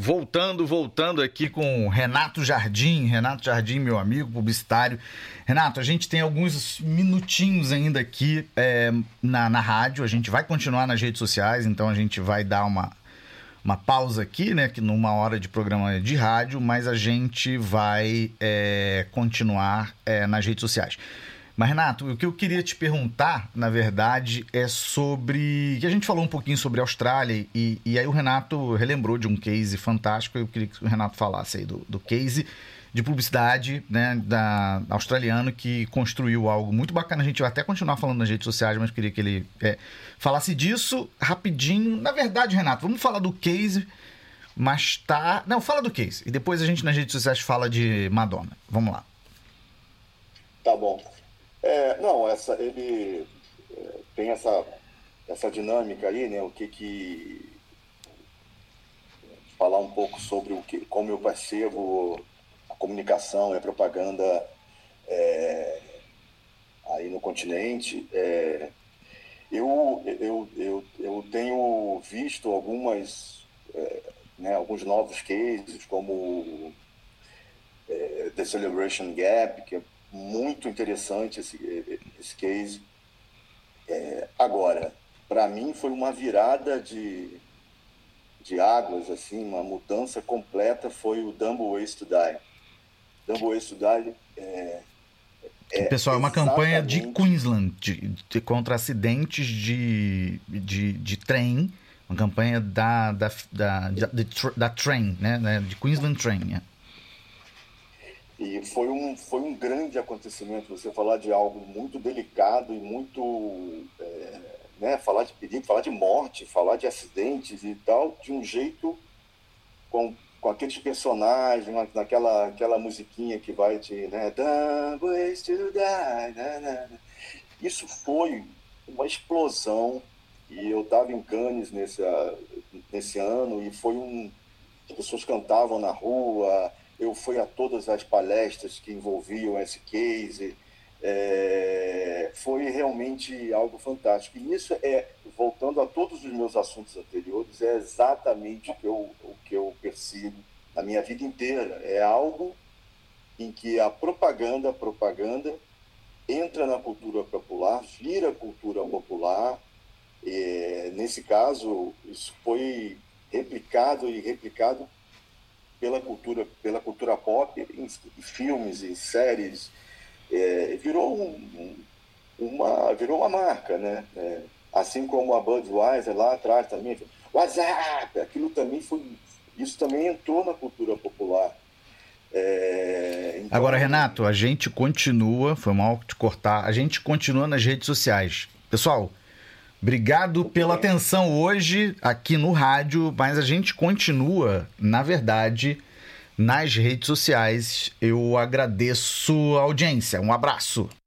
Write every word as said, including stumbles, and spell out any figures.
voltando, voltando aqui com Renato Jardim. Renato Jardim, meu amigo publicitário. Renato, a gente tem alguns minutinhos ainda aqui é, na, na rádio. A gente vai continuar nas redes sociais, então a gente vai dar uma, uma pausa aqui, né? Que numa hora de programa de rádio, mas a gente vai é, continuar é, nas redes sociais. Mas, Renato, o que eu queria te perguntar, na verdade, é sobre... que a gente falou um pouquinho sobre a Austrália e, e aí o Renato relembrou de um case fantástico. Eu queria que o Renato falasse aí do, do case de publicidade, né, da australiano que construiu algo muito bacana. A gente vai até continuar falando nas redes sociais, mas queria que ele é, falasse disso rapidinho. Na verdade, Renato, vamos falar do case, mas tá... Não, fala do case. E depois a gente nas redes sociais fala de Madonna. Vamos lá. Tá bom. É, não, essa, ele é, tem essa, essa dinâmica aí, né? O que que... Falar um pouco sobre o que, como eu percebo a comunicação e a propaganda é, aí no continente. É, eu, eu, eu, eu tenho visto algumas, é, né, alguns novos cases, como é, The Celebration Gap, que é muito interessante esse, esse case. É, agora, para mim foi uma virada de, de águas, assim, uma mudança completa, foi o Dumb Ways to Die. Dumb Ways to Die é, é Pessoal, é uma campanha de Queensland de, de, contra acidentes de, de, de trem, uma campanha da, da, da, da, da Train, né, de Queensland Train, né? E foi um, foi um grande acontecimento você falar de algo muito delicado e muito... É, né, falar de perigo, falar de morte, falar de acidentes e tal, de um jeito com, com aqueles personagens, naquela aquela musiquinha que vai te... Né, Dumb ways to die, né, né. Isso foi uma explosão. E eu estava em Cannes nesse, nesse ano e foi um... As pessoas cantavam na rua... Eu fui a todas as palestras que envolviam esse case, é, foi realmente algo fantástico. E isso, é, voltando a todos os meus assuntos anteriores, é exatamente o que eu, o que eu percebo na minha vida inteira. É algo em que a propaganda, a propaganda entra na cultura popular, vira cultura popular. É, nesse caso, isso foi replicado e replicado pela cultura, pela cultura pop, em, em filmes, em séries, é, virou, um, uma, virou uma marca, né? É, assim como a Budweiser lá atrás também, WhatsApp, aquilo também foi, isso também entrou na cultura popular. É, então... Agora, Renato, a gente continua, foi mal te cortar, a gente continua nas redes sociais. Pessoal, obrigado pela atenção hoje aqui no rádio, mas a gente continua, na verdade, nas redes sociais. Eu agradeço a audiência. Um abraço.